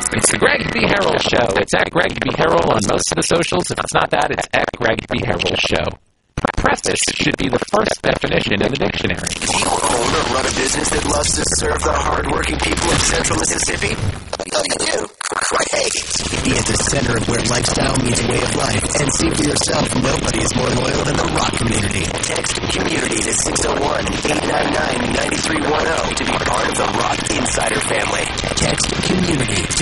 It's the Greg B. Harrell Show. It's at Greg B. Harrell on most of the socials. If it's not that, it's at Greg B. Harrell Show. Preface should be the first definition in the dictionary. Do you own or run a business that loves to serve the hard-working people of Central Mississippi? Oh, you do? Great! Be at the center of where lifestyle meets way of life and see for yourself nobody is more loyal than the rock community. Text community to 601-899-9310 to be part of the Rock Insider family. Text community to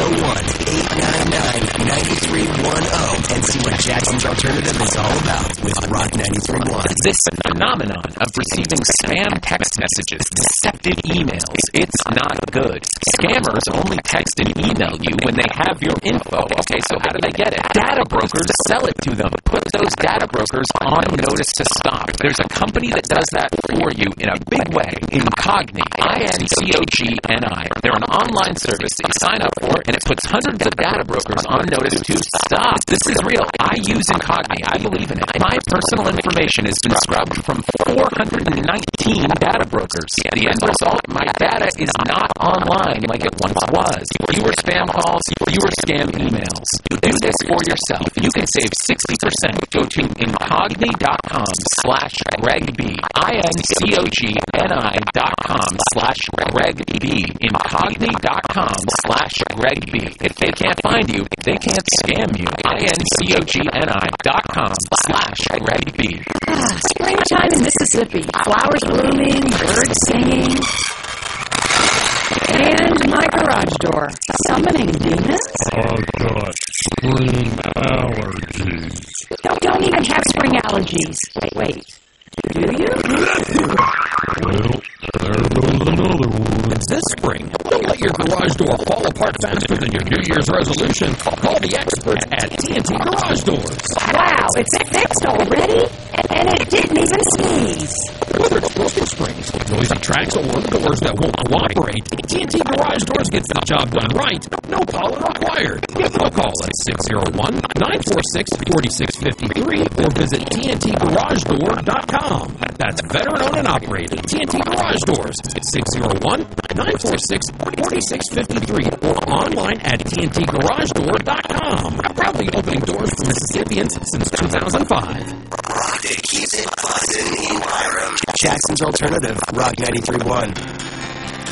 601-899-9310 and see what Jackson's Alternative is all about with Rock 93.1. This phenomenon of receiving spam text messages, deceptive emails, it's not good. Scammers only text and email you when they have your info. Okay, so how do they get it? Data brokers sell it to them. Put those data brokers on notice to stop. There's a company that does that for you in a big way. Incogni. INCOGNI. They're an online service that you sign up for, and it puts hundreds of data brokers on notice to stop. This is real. I use Incogni. I believe in it. My personal information has been scrubbed from 419 data brokers. The end result, my data is not online like it once was. Fewer spam calls, fewer scam emails. Do this for yourself. You can save 60%. Go to incogni.com/GregB. INCOGNI.com/GregB. Incogni.com/GregB. If they can't find you, they can't scam you. INCOGNI.com/GregB. Springtime in Mississippi. Flowers blooming, birds singing. And my garage door. Summoning demons? I've got spring allergies. Don't even have spring allergies. Wait. Do you? Well, there goes another one. It's this spring. Don't let your garage door fall apart faster than your New Year's resolution. Call the experts at TNT Garage Doors. Wow, it's fixed already? And it didn't even sneeze. Whether it's broken springs, noisy tracks, or doors that won't cooperate, TNT Garage Doors gets the job done right. No pollen required. Give them a call at 601-946-4653 or visit TNTGarageDoor.com. That's veteran-owned and operated TNT Garage Doors. 601-946-4653 or online at TNTGarageDoor.com. Proudly opening doors for Mississippians since 2005. Rock that keeps it buzzing in Byram. Jackson's Alternative, Rock 93.1.